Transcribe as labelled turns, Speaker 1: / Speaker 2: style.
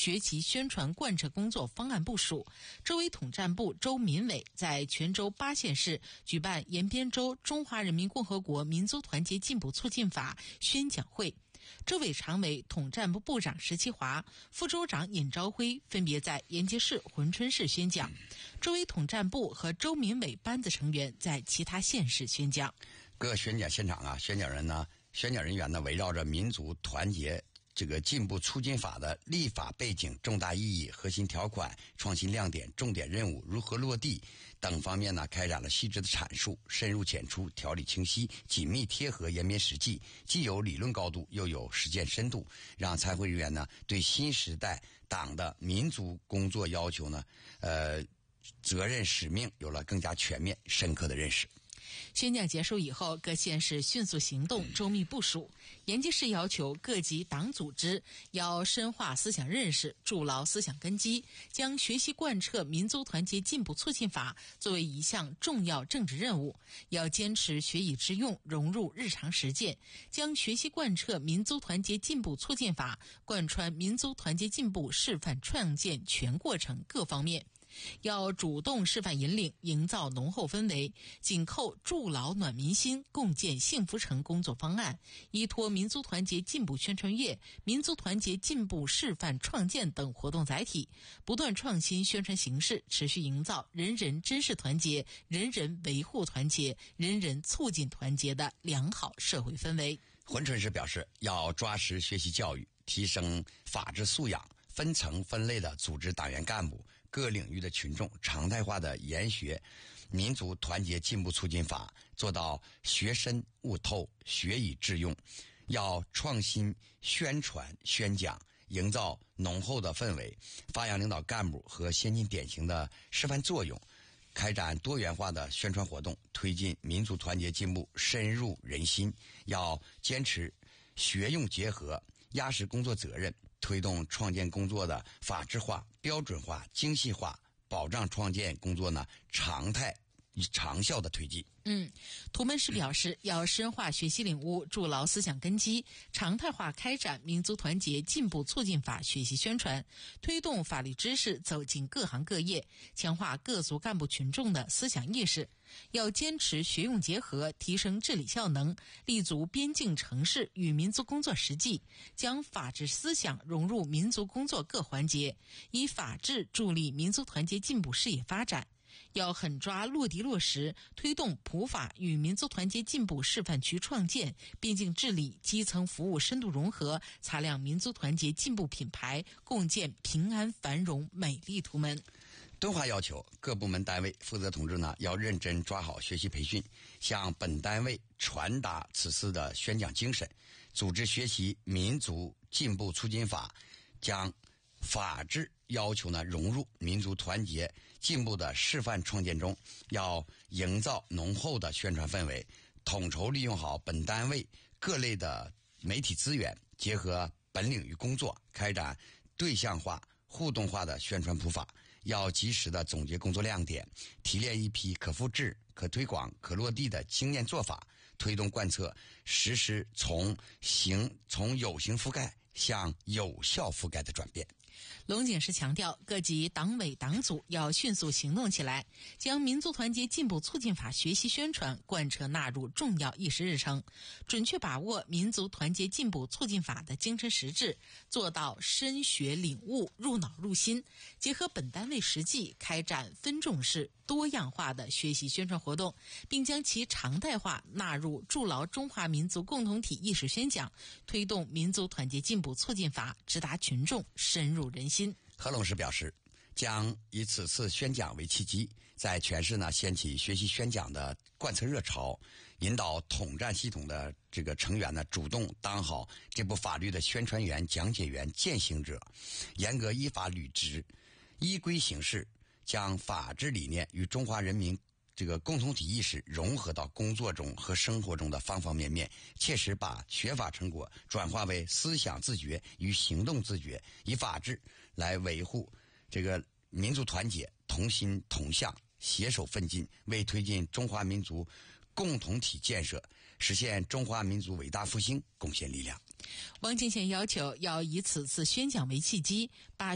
Speaker 1: 学习宣传贯彻工作方案部署。州委统战部州民委在全州8县市举办延边州中华人民共和国民族团结进步促进法宣讲会。州委常委、统战部部长石其华、副州长尹朝辉分别在延吉市、珲春市宣讲。州委统战部和州民委班子成员在其他县市宣讲。
Speaker 2: 各宣讲现场宣讲人员围绕着民族团结进步促进法的立法背景、重大意义、核心条款、创新亮点、重点任务如何落地等方面开展了细致的阐述，深入浅出，条理清晰，紧密贴合延边实际，既有理论高度，又有实践深度，让参会人员对新时代党的民族工作要求责任使命有了更加全面深刻的认识。
Speaker 1: 宣讲结束以后，各县市迅速行动，周密部署。延吉市要求各级党组织要深化思想认识，筑牢思想根基，将学习贯彻民族团结进步促进法作为一项重要政治任务，要坚持学以致用，融入日常实践，将学习贯彻民族团结进步促进法贯穿民族团结进步示范创建全过程各方面。要主动示范引领，营造浓厚氛围，紧扣筑牢暖民心、共建幸福城工作方案，依托民族团结进步宣传月、民族团结进步示范创建等活动载体，不断创新宣传形式，持续营造人人珍视团结、人人维护团结、人人促进团结的良好社会氛围。
Speaker 2: 珲春市表示，要抓实学习教育，提升法治素养，分层分类的组织党员干部、各领域的群众常态化的研学民族团结进步促进法，做到学深悟透、学以致用。要创新宣传宣讲，营造浓厚的氛围，发扬领导干部和先进典型的示范作用，开展多元化的宣传活动，推进民族团结进步深入人心。要坚持学用结合，压实工作责任，推动创建工作的法治化、标准化、精细化，保障创建工作常态长效的推进。
Speaker 1: 图们市表示，要深化学习领悟，筑牢思想根基，常态化开展民族团结进步促进法学习宣传，推动法律知识走进各行各业，强化各族干部群众的思想意识。要坚持学用结合，提升治理效能，立足边境城市与民族工作实际，将法治思想融入民族工作各环节，以法治助力民族团结进步事业发展。要狠抓落地落实，推动普法与民族团结进步示范区创建，边境治理、基层服务深度融合，擦亮民族团结进步品牌，共建平安繁荣美丽图门。
Speaker 2: 敦化要求各部门单位负责同志要认真抓好学习培训，向本单位传达此次的宣讲精神，组织学习民族进步促进法，将法治要求融入民族团结进步的示范创建中，要营造浓厚的宣传氛围，统筹利用好本单位各类的媒体资源，结合本领域工作，开展对象化、互动化的宣传普法。要及时的总结工作亮点，提炼一批可复制、可推广、可落地的经验做法，推动贯彻实施从有形覆盖向有效覆盖的转变。
Speaker 1: 龙井市强调，各级党委党组要迅速行动起来，将民族团结进步促进法学习宣传贯彻纳入重要议事日程，准确把握民族团结进步促进法的精神实质，做到深学领悟、入脑入心，结合本单位实际，开展分众式多样化的学习宣传活动，并将其常态化纳入筑牢中华民族共同体意识宣讲，推动民族团结进步促进法直达群众，深入人心。
Speaker 2: 贺龙市表示，将以此次宣讲为契机，在全市掀起学习宣讲的贯彻热潮，引导统战系统的成员主动当好这部法律的宣传员、讲解员、践行者，严格依法履职，依规行事，将法治理念与中华人民共同体意识融合到工作中和生活中的方方面面，切实把学法成果转化为思想自觉与行动自觉，以法治来维护民族团结，同心同向，携手奋进，为推进中华民族共同体建设，实现中华民族伟大复兴贡献力量。
Speaker 1: 汪敬贤要求要以此次宣讲为契机，把